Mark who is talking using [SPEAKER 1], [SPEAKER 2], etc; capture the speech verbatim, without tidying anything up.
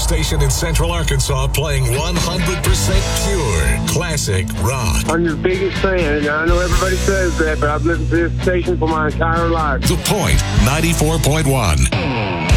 [SPEAKER 1] station in Central Arkansas playing one hundred percent pure classic rock.
[SPEAKER 2] I'm your biggest fan, and I know everybody says that, but I've listened to this station for my entire life.
[SPEAKER 1] The Point ninety-four point one.